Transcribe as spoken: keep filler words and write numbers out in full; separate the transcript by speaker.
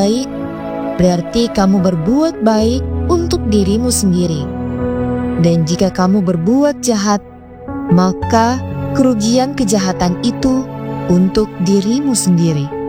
Speaker 1: baik, berarti kamu berbuat baik untuk dirimu sendiri. Dan jika kamu berbuat jahat, maka kerugian kejahatan itu untuk dirimu sendiri.